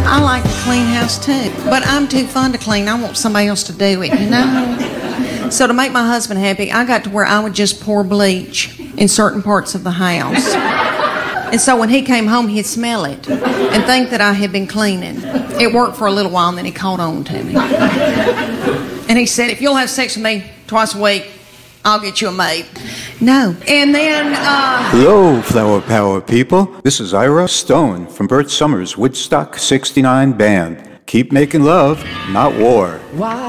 I like to clean house too, but I'm too fun to clean. I want somebody else to do it, you know? So to make my husband happy, I got to where I would just pour bleach in certain parts of the house. And so when he came home, he'd smell it and think that I had been cleaning. It worked for a little while, and then he caught on to me. And he said, if you'll have sex with me twice a week, I'll get you a maid. No. And then, Hello, Flower Power people. This is Ira Stone from Bert Summers' Woodstock 69 band. Keep making love, not war. Why